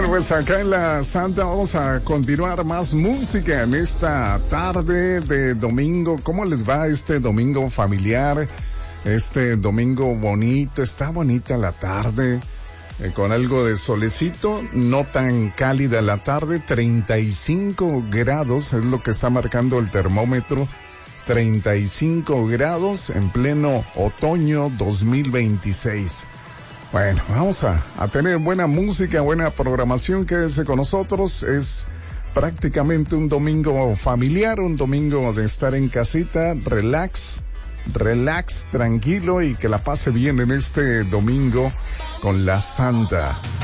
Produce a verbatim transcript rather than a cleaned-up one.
pues acá en la Santa vamos a continuar más música en esta tarde de domingo. ¿Cómo les va este domingo familiar? Este domingo bonito, está bonita la tarde, eh, con algo de solecito, no tan cálida la tarde, treinta y cinco grados es lo que está marcando el termómetro, treinta y cinco grados en pleno otoño dos mil veintiséis. Bueno, vamos a, a tener buena música, buena programación, quédese con nosotros, es prácticamente un domingo familiar, un domingo de estar en casita, relax, relax, tranquilo y que la pase bien en este domingo con la Santa.